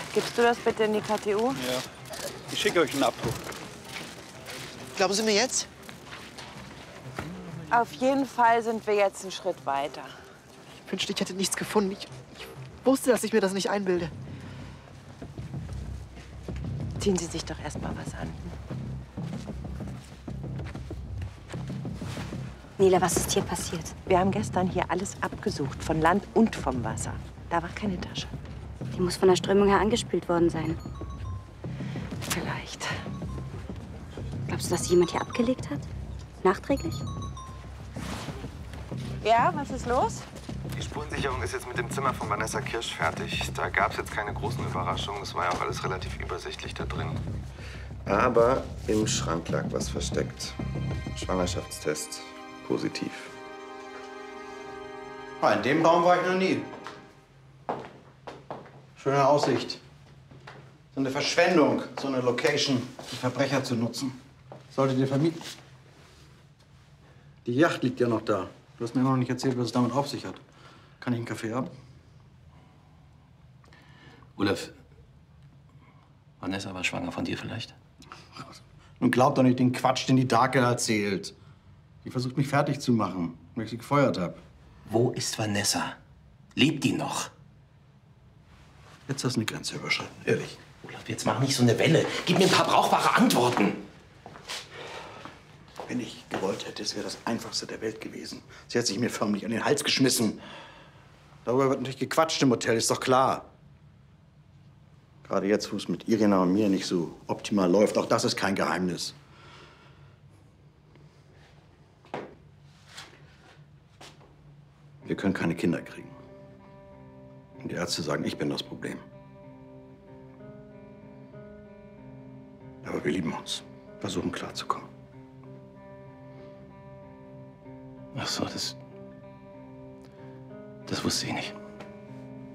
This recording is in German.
Gibst du das bitte in die KTU? Ja. Ich schicke euch einen Abdruck. Glauben Sie mir jetzt? Auf jeden Fall sind wir jetzt einen Schritt weiter. Ich wünschte, ich hätte nichts gefunden. Ich wusste, dass ich mir das nicht einbilde. Ziehen Sie sich doch erst mal was an. Nele, was ist hier passiert? Wir haben gestern hier alles abgesucht, von Land und vom Wasser. Da war keine Tasche. Die muss von der Strömung her angespült worden sein. Vielleicht. Glaubst du, dass sie jemand hier abgelegt hat? Nachträglich? Ja, was ist los? Die Spurensicherung ist jetzt mit dem Zimmer von Vanessa Kirsch fertig. Da gab es jetzt keine großen Überraschungen. Es war ja auch alles relativ übersichtlich da drin. Aber im Schrank lag was versteckt. Schwangerschaftstest positiv. In dem Raum war ich noch nie. Schöne Aussicht. So eine Verschwendung, so eine Location für Verbrecher zu nutzen. Solltet ihr vermieten. Die Yacht liegt ja noch da. Du hast mir immer noch nicht erzählt, was es damit auf sich hat. Kann ich einen Kaffee haben? Olaf, Vanessa war schwanger von dir vielleicht? Nun glaub doch nicht den Quatsch, den die Darke erzählt. Die versucht, mich fertig zu machen, weil ich sie gefeuert habe. Wo ist Vanessa? Lebt die noch? Jetzt hast du eine Grenze überschritten, ehrlich. Olaf, jetzt mach nicht so eine Welle. Gib mir ein paar brauchbare Antworten. Wenn ich gewollt hätte, es wäre das Einfachste der Welt gewesen. Sie hat sich mir förmlich an den Hals geschmissen. Darüber wird natürlich gequatscht im Hotel, ist doch klar. Gerade jetzt, wo es mit Irina und mir nicht so optimal läuft, auch das ist kein Geheimnis. Wir können keine Kinder kriegen. Und die Ärzte sagen, ich bin das Problem. Aber wir lieben uns. Versuchen klarzukommen. Ach so, das wusste ich nicht.